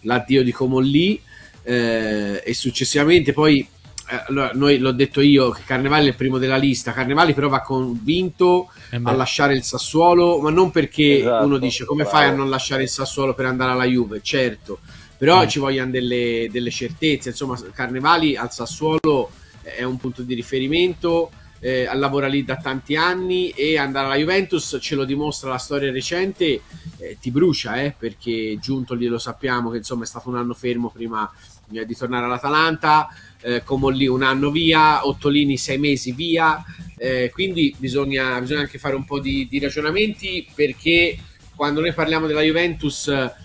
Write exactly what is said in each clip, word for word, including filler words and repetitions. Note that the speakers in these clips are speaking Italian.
l'addio di Comolli, eh, e successivamente poi eh, allora, noi l'ho detto io che Carnevali è il primo della lista. Carnevali però va convinto Eh a lasciare il Sassuolo, ma non perché Esatto, uno dice come bravo. fai a non lasciare il Sassuolo per andare alla Juve, certo, però Mm. ci vogliono delle, delle certezze. Insomma, Carnevali al Sassuolo è un punto di riferimento, eh, lavora lì da tanti anni, e andare alla Juventus, ce lo dimostra la storia recente, eh, ti brucia, eh, perché Giuntoli lo sappiamo che insomma è stato un anno fermo prima eh, di tornare all'Atalanta, eh, Comolli un anno via, Ottolini sei mesi via, eh, quindi bisogna, bisogna anche fare un po' di, di ragionamenti, perché quando noi parliamo della Juventus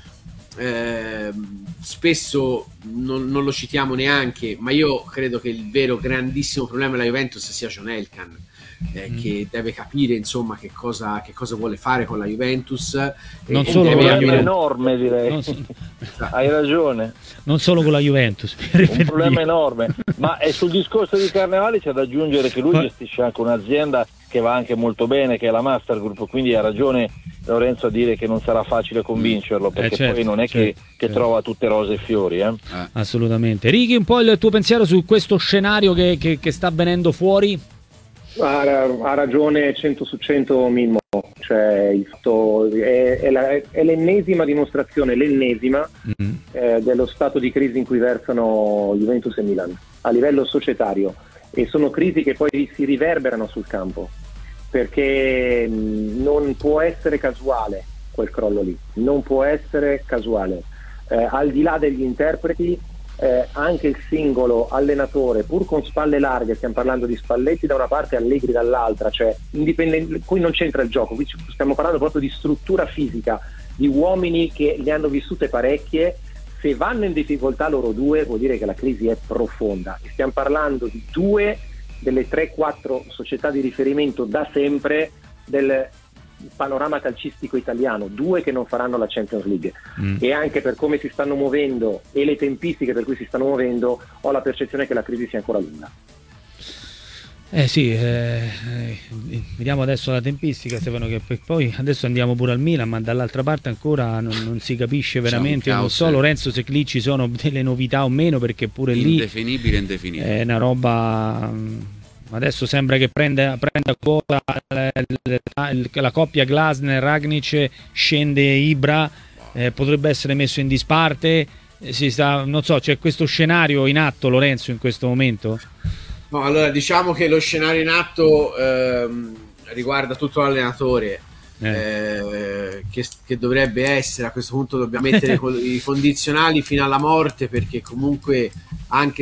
eh, spesso non, non lo citiamo neanche, ma io credo che il vero grandissimo problema della Juventus sia John Elkann, eh, mm. che deve capire insomma che cosa, che cosa vuole fare con la Juventus. Non e, solo e con la Juventus. Juventus, Enorme, direi. Non so... Hai ragione. Non solo con la Juventus, un problema enorme. Ma è sul discorso di Carnevali c'è da aggiungere che lui Ma... gestisce anche un'azienda che va anche molto bene, che è la Master Group, quindi ha ragione Lorenzo a dire che non sarà facile convincerlo, perché eh certo, poi non è certo, che, che certo. trova tutte rose e fiori. Eh? Eh. Assolutamente. Righi, un po' il tuo pensiero su questo scenario che, che, che sta venendo fuori? Ha, ha ragione cento su cento Mimmo, cioè il fatto è, è, la, è l'ennesima dimostrazione, l'ennesima mm-hmm. eh, dello stato di crisi in cui versano Juventus e Milan a livello societario, e sono crisi che poi si riverberano sul campo, perché mh, non può essere casuale quel crollo lì, non può essere casuale, eh, al di là degli interpreti. Eh, anche il singolo allenatore, pur con spalle larghe, stiamo parlando di Spalletti da una parte e Allegri dall'altra, cioè indipendente, qui non c'entra il gioco, qui stiamo parlando proprio di struttura fisica, di uomini che le hanno vissute parecchie. Se vanno in difficoltà loro due vuol dire che la crisi è profonda, e stiamo parlando di due delle tre quattro società di riferimento da sempre del panorama calcistico italiano, due che non faranno la Champions League, mm. e anche per come si stanno muovendo e le tempistiche per cui si stanno muovendo ho la percezione che la crisi sia ancora lunga. Eh sì, eh, eh, vediamo adesso la tempistica, Stefano, che poi adesso andiamo pure al Milan, ma dall'altra parte ancora non, non si capisce veramente. Non so Lorenzo se lì ci sono delle novità o meno, perché pure lì indefinibile indefinibile è una roba. Adesso sembra che prenda, prenda quota la, la, la coppia Glasner-Ragnic, scende Ibra, eh, potrebbe essere messo in disparte, eh, si sta, non so, c'è questo scenario in atto, Lorenzo, in questo momento? No, allora diciamo che lo scenario in atto ehm, riguarda tutto l'allenatore, eh. Eh, che, che dovrebbe essere, a questo punto dobbiamo mettere i condizionali fino alla morte, perché comunque anche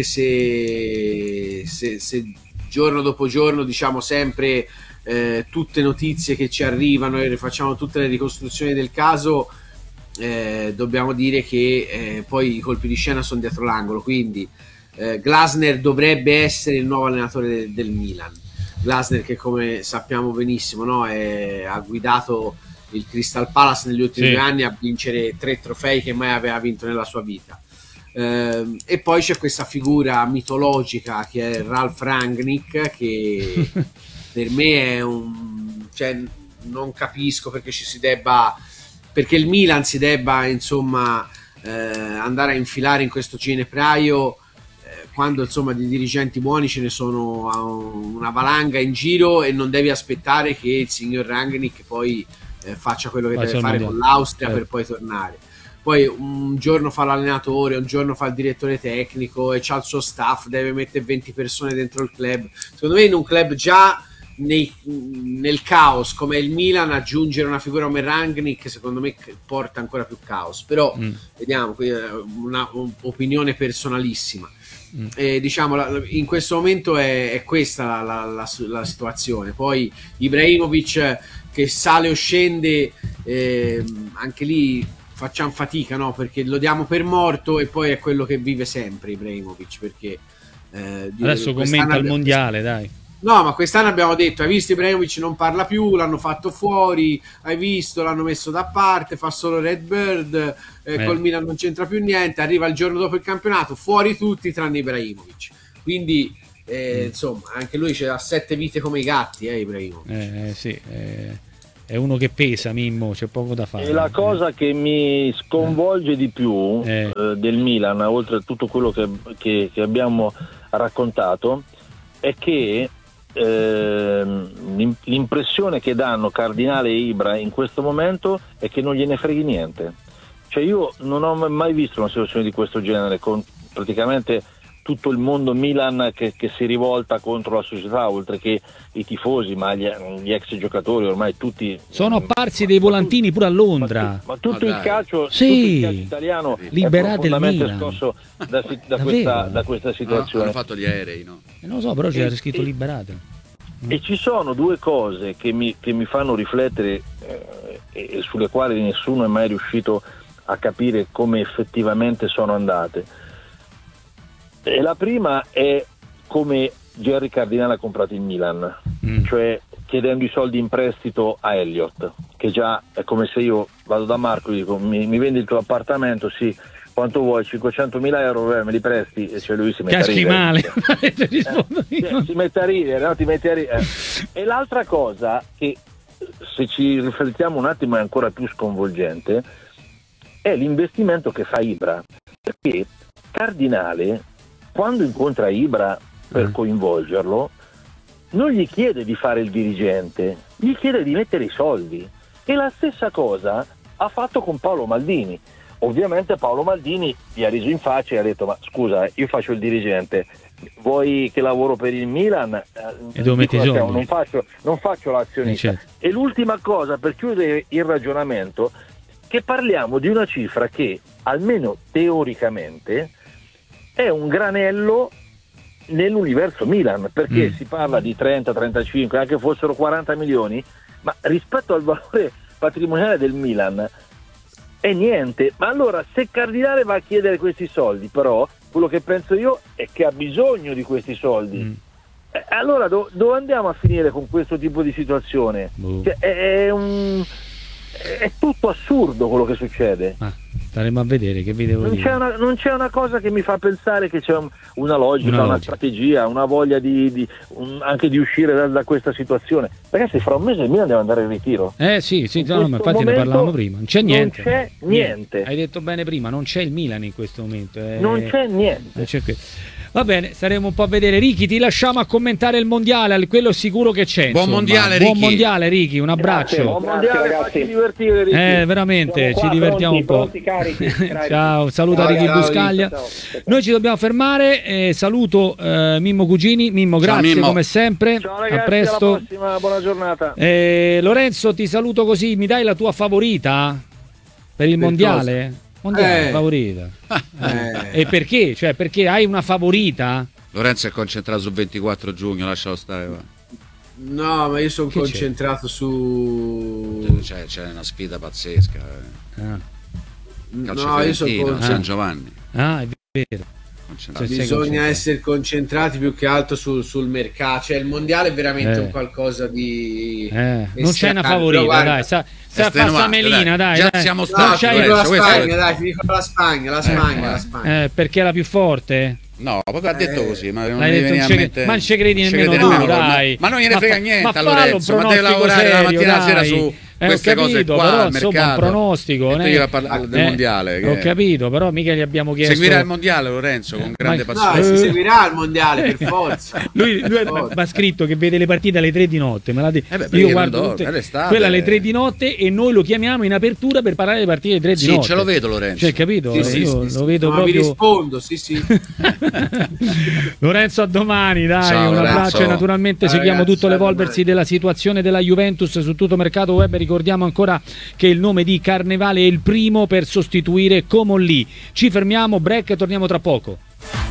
se, se, se giorno dopo giorno diciamo sempre eh, tutte notizie che ci arrivano e facciamo tutte le ricostruzioni del caso, eh, dobbiamo dire che eh, poi i colpi di scena sono dietro l'angolo, quindi eh, Glasner dovrebbe essere il nuovo allenatore del, del Milan. Glasner che, come sappiamo benissimo, no, è, ha guidato il Crystal Palace negli ultimi sì. due anni a vincere tre trofei che mai aveva vinto nella sua vita. Uh, e poi c'è questa figura mitologica che è Ralf Rangnick, che per me è un, cioè, non capisco perché ci si debba, perché il Milan si debba insomma eh, andare a infilare in questo ginepraio eh, quando insomma di dirigenti buoni ce ne sono una valanga in giro, e non devi aspettare che il signor Rangnick poi eh, faccia quello che Ma deve fare con l'Austria eh. per poi tornare. Poi un giorno fa l'allenatore, un giorno fa il direttore tecnico e c'ha il suo staff, deve mettere venti persone dentro il club. Secondo me in un club già nei, nel caos come il Milan, aggiungere una figura come Rangnick secondo me porta ancora più caos. Però mm. vediamo, una opinione personalissima. Mm. E, diciamo, in questo momento è, è questa la, la, la, la situazione. Poi Ibrahimovic che sale o scende, eh, anche lì facciamo fatica, no? Perché lo diamo per morto e poi è quello che vive sempre Ibrahimovic, perché eh, adesso commenta il mondiale, dai. No, ma quest'anno abbiamo detto, hai visto Ibrahimovic non parla più, l'hanno fatto fuori, hai visto, l'hanno messo da parte, fa solo Redbird, eh, eh. col Milan non c'entra più niente, arriva il giorno dopo il campionato, fuori tutti tranne Ibrahimovic. Quindi eh, mm. insomma, anche lui c'ha sette vite come i gatti, eh Ibrahimovic. Eh, sì, eh. è uno che pesa, Mimmo, c'è poco da fare. E la cosa che mi sconvolge di più eh. eh, del Milan, oltre a tutto quello che, che, che abbiamo raccontato, è che eh, l'impressione che danno Cardinale e Ibra in questo momento è che non gliene freghi niente. Cioè io non ho mai visto una situazione di questo genere, con praticamente tutto il mondo Milan che, che si rivolta contro la società, oltre che i tifosi, ma gli, gli ex giocatori ormai tutti sono apparsi dei volantini pure a Londra. Ma, ma tutto, ma il calcio, sì. tutto il calcio italiano Liberate è profondamente il scosso da, da, questa, da questa situazione. No, hanno fatto gli aerei, no? Eh, non lo so, però c'era E- scritto e- liberate. E ci sono due cose che mi, che mi fanno riflettere eh, e sulle quali nessuno è mai riuscito a capire come effettivamente sono andate. E la prima è come Jerry Cardinale ha comprato il Milan, Mm. cioè chiedendo i soldi in prestito a Elliott, che già è come se io vado da Marco e dico mi, mi vendi il tuo appartamento, sì, quanto vuoi, cinquecentomila euro, eh, me li presti, e cioè lui si mette a Caschi ridere. male. Eh, sì, si mette a ridere, no? Ti metti a ridere. Eh. E l'altra cosa che, se ci riflettiamo un attimo, è ancora più sconvolgente, è l'investimento che fa Ibra, perché Cardinale, quando incontra Ibra per Mm. coinvolgerlo, non gli chiede di fare il dirigente, gli chiede di mettere i soldi. E la stessa cosa ha fatto con Paolo Maldini. Ovviamente Paolo Maldini gli ha riso in faccia e ha detto: ma scusa, io faccio il dirigente, vuoi che lavoro per il Milan? E dove metti i Dico, soldi? non faccio, non faccio l'azionista. Eh, certo. E l'ultima cosa, per chiudere il ragionamento, che parliamo di una cifra che, almeno teoricamente, è un granello nell'universo Milan, perché Mm. si parla di trenta trentacinque, anche fossero quaranta milioni, ma rispetto al valore patrimoniale del Milan è niente. Ma allora, se Cardinale va a chiedere questi soldi, però quello che penso io è che ha bisogno di questi soldi. Mm. Eh, allora do- dove andiamo a finire con questo tipo di situazione? Boh. Cioè, è, è un è tutto assurdo quello che succede. Ah, staremo a vedere, che vi devo Non dire. c'è, una, non c'è una cosa che mi fa pensare che c'è un- una logica, Una una, logica. strategia, una voglia di, di- un- anche di uscire da, da questa situazione. Ragazzi, fra un mese il Milan deve andare in ritiro. Eh sì, sì, In no, ma questo infatti ne momento parlavamo prima. Non c'è niente. Non c'è niente. Hai detto bene prima, non c'è il Milan in questo momento. eh. Non c'è niente. Non c'è qui. Va bene, staremo un po' a vedere. Ricky, ti lasciamo a commentare il mondiale, quello sicuro che c'è. Buon insomma. mondiale, Buon Ricky. mondiale, Ricky, un abbraccio. Buon Grazie, mondiale, ragazzi. facci divertire, Ricky. Eh, veramente, Siamo ci qua, divertiamo un po'. pronti, pronti, carichi, carichi. Ciao, saluta Ciao, Ricky ciao, Buscaglia. Ciao, ciao. Noi ci dobbiamo fermare. eh, saluto eh, Mimmo Cugini. Mimmo, Ciao, grazie Mimmo. come sempre. Ciao ragazzi, a presto. alla prossima, buona giornata. Eh, Lorenzo, ti saluto così. Mi dai la tua favorita per il Per mondiale? Mondiale, Eh. favorita. Eh. E perché? Cioè, perché hai una favorita? Lorenzo è concentrato sul ventiquattro giugno, lascialo stare. Va. No, ma io sono Che c'è? concentrato su... C'è, c'è una sfida pazzesca. eh. Ah, Calcio No, io sono fiorentino, con... San Giovanni. ah, è vero. Concentrato. Sì, sei Bisogna concentrato. essere concentrati più che altro sul, sul mercato. Cioè il mondiale è veramente Eh. un qualcosa di... Eh, non c'è una Però favorita, guarda, dai. Sa, sa fa Estenuante, Melina, dai. Già dai. siamo No, stati, Non ti c'hai- dico la Lorenzo, questo- Spagna, dai, ti dico la Spagna, la Spagna, la Spagna. Eh, perché è la più forte? No, proprio ha detto Eh, così, ma non L'hai mi detto, viene non a ci- mente. ma non ci credi Non ci nemmeno crede tu, nemmeno lui, dai. Ma, ma non gliene Ma frega fa- niente ma a fallo un Lorenzo, ma deve pronostico lavorare la serio, mattina alla sera dai. su Eh, ho queste cose capito, qua, però, al insomma, un mercato. pronostico, E tu eh. gli vai a parlare del Eh, mondiale. che- Ho capito, però mica gli abbiamo chiesto. Seguirà il mondiale Lorenzo con grande ma- No, passione. si seguirà il mondiale per forza. Lui, lui Oh. mi ha scritto che vede le partite alle tre di notte. Me l'ha detto. Eh beh, perché Io non guardo dorme, tutte- è l'estate. quella alle tre di notte e noi lo chiamiamo in apertura per parlare delle partite alle tre di Sì, notte. ce lo vedo Lorenzo. Cioè, capito? Sì, sì, Io sì, sì. lo vedo No, vi proprio. rispondo, sì, sì. Lorenzo, a domani, dai, Ciao, un Lorenzo. abbraccio e naturalmente Ciao, seguiamo ragazzi, tutto a l'evolversi domani. della situazione della Juventus su tutto mercato web. Ricordiamo ancora che il nome di Carnevale è il primo per sostituire Comolli. Ci fermiamo, break e torniamo tra poco.